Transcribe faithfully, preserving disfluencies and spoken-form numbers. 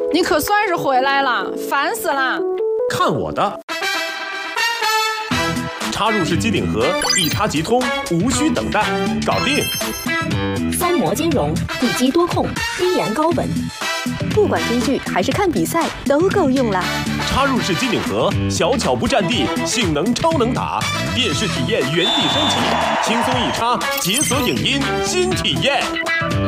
你可算是回来了，烦死了！ 看我的！插入式机顶盒，一插即通，无需等待，搞定。 三模兼容，一机多控，低燃高稳， 不管追剧还是看比赛都够用了。 插入式机顶盒，小巧不占地，性能超能打，电视体验原地升级，轻松一插，解锁影音新体验。